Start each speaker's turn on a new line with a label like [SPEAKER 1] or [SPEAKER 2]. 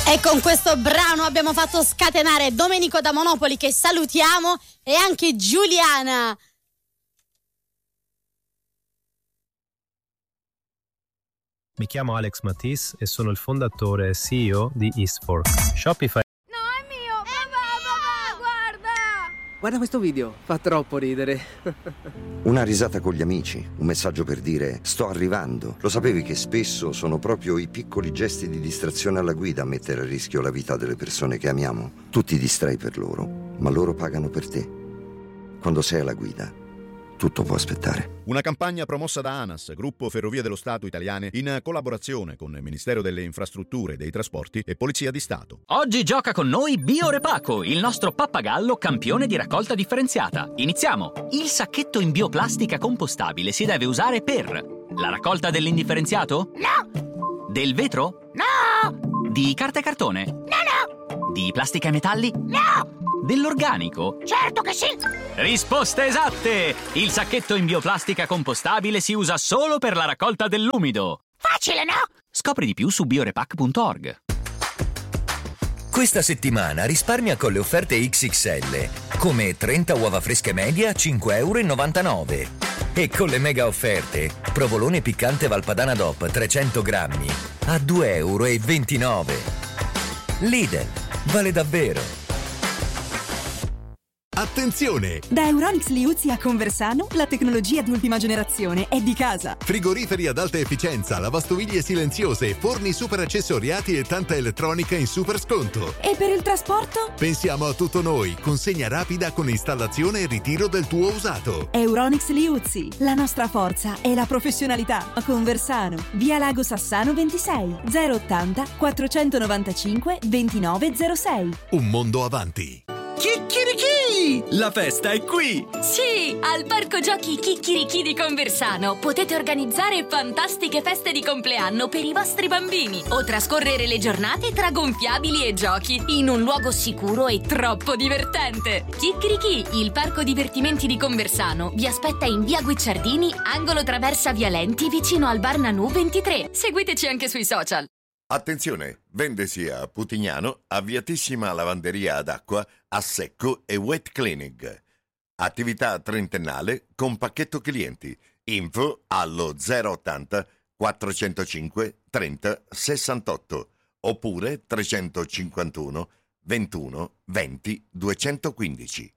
[SPEAKER 1] E con questo brano abbiamo fatto scatenare Domenico da Monopoli, che salutiamo, e anche Giuliana.
[SPEAKER 2] Mi chiamo Alex Matisse e sono il fondatore e CEO di Eastfork. Shopify.
[SPEAKER 3] No, è mio! Papà, guarda!
[SPEAKER 4] Guarda questo video, fa troppo ridere.
[SPEAKER 5] Una risata con gli amici, un messaggio per dire sto arrivando. Lo sapevi che spesso sono proprio i piccoli gesti di distrazione alla guida a mettere a rischio la vita delle persone che amiamo? Tu ti distrai per loro, ma loro pagano per te. Quando sei alla guida, tutto può aspettare.
[SPEAKER 6] Una campagna promossa da ANAS, Gruppo Ferrovie dello Stato Italiane, in collaborazione con il Ministero delle Infrastrutture e dei Trasporti e Polizia di Stato.
[SPEAKER 7] Oggi gioca con noi Biorepaco, il nostro pappagallo campione di raccolta differenziata. Iniziamo! Il sacchetto in bioplastica compostabile si deve usare per la raccolta dell'indifferenziato?
[SPEAKER 3] No!
[SPEAKER 7] Del vetro?
[SPEAKER 3] No!
[SPEAKER 7] Di carta e cartone?
[SPEAKER 3] No!
[SPEAKER 7] Di plastica e metalli?
[SPEAKER 3] No!
[SPEAKER 7] Dell'organico?
[SPEAKER 3] Certo che sì!
[SPEAKER 7] Risposte esatte! Il sacchetto in bioplastica compostabile si usa solo per la raccolta dell'umido.
[SPEAKER 3] Facile, no?
[SPEAKER 7] Scopri di più su biorepac.org.
[SPEAKER 8] Questa settimana risparmia con le offerte XXL, come 30 uova fresche media a 5,99 € e con le mega offerte provolone piccante Valpadana DOP 300 grammi a 2,29 €. Lidl, vale davvero.
[SPEAKER 9] Attenzione!
[SPEAKER 10] Da Euronics Liuzzi a Conversano, la tecnologia di ultima generazione è di casa.
[SPEAKER 9] Frigoriferi ad alta efficienza, lavastoviglie silenziose, forni super accessoriati e tanta elettronica in super sconto.
[SPEAKER 10] E per il trasporto?
[SPEAKER 9] Pensiamo a tutto noi, consegna rapida con installazione e ritiro del tuo usato.
[SPEAKER 10] Euronics Liuzzi, la nostra forza è la professionalità. A Conversano, via Lago Sassano 26, 080 495 2906.
[SPEAKER 9] Un mondo avanti.
[SPEAKER 8] Chicchirichì! La festa è qui!
[SPEAKER 11] Sì, al Parco Giochi Chicchirichì di Conversano potete organizzare fantastiche feste di compleanno per i vostri bambini o trascorrere le giornate tra gonfiabili e giochi in un luogo sicuro e troppo divertente. Chicchirichì, il parco divertimenti di Conversano, vi aspetta in via Guicciardini, angolo Traversa Vialenti, vicino al Bar Nanù 23. Seguiteci anche sui social.
[SPEAKER 12] Attenzione, vendesi a Putignano, avviatissima lavanderia ad acqua, a secco e wet cleaning. Attività trentennale con pacchetto clienti. Info allo 080 405 30 68 oppure 351 21 20 215.